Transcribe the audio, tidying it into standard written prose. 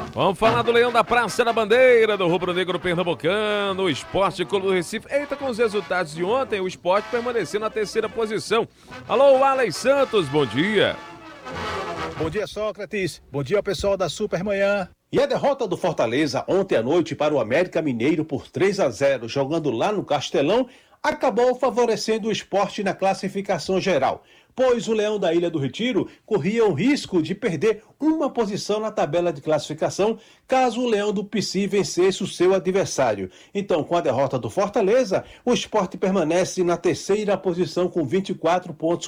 Vamos falar do Leão da Praça da Bandeira, do Rubro Negro Pernambucano, o Esporte Clube do Recife. Eita, com os resultados de ontem, o Esporte permaneceu na terceira posição. Alô, Alex Santos, bom dia. Bom dia, Sócrates. Bom dia, pessoal da Supermanhã. E a derrota do Fortaleza ontem à noite para o América Mineiro por 3-0, jogando lá no Castelão, acabou favorecendo o Esporte na classificação geral, pois o Leão da Ilha do Retiro corria o risco de perder uma posição na tabela de classificação caso o Leão do Pici vencesse o seu adversário. Então, com a derrota do Fortaleza, o Sport permanece na terceira posição com 24 pontos